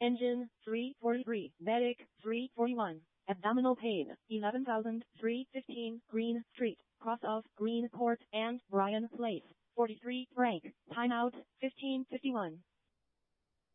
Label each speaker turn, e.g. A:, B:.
A: Engine, 343. Medic, 341. Abdominal pain, 11,315 Green Street, cross of Green Court and Bryan Place. 43 Frank. Timeout, 15:51.